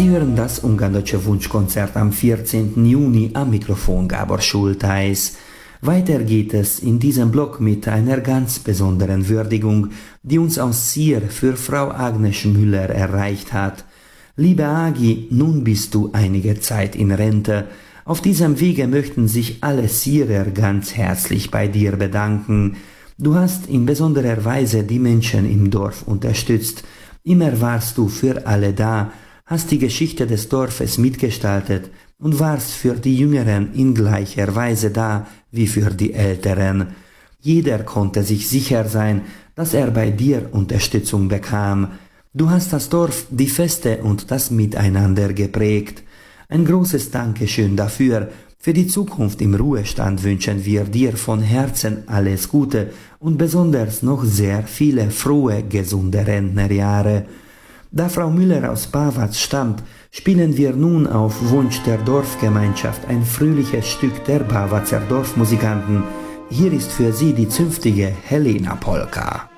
Sie hören das Ungarndeutsche Wunschkonzert am 14. Juni am Mikrofon Gábor Schultheiss. Weiter geht es in diesem Blog mit einer ganz besonderen Würdigung, die uns aus Sierre für Frau Agnes Müller erreicht hat. Liebe Agi, nun bist du einige Zeit in Rente. Auf diesem Wege möchten sich alle Sierer ganz herzlich bei dir bedanken. Du hast in besonderer Weise die Menschen im Dorf unterstützt. Immer warst du für alle da, hast die Geschichte des Dorfes mitgestaltet und warst für die Jüngeren in gleicher Weise da wie für die Älteren. Jeder konnte sich sicher sein, dass er bei dir Unterstützung bekam. Du hast das Dorf, die Feste und das Miteinander geprägt. Ein großes Dankeschön dafür. Für die Zukunft im Ruhestand wünschen wir dir von Herzen alles Gute und besonders noch sehr viele frohe, gesunde Rentnerjahre. Da Frau Müller aus Pavac stammt, spielen wir nun auf Wunsch der Dorfgemeinschaft ein fröhliches Stück der Pavacer Dorfmusikanten. Hier ist für sie die zünftige Helena Polka.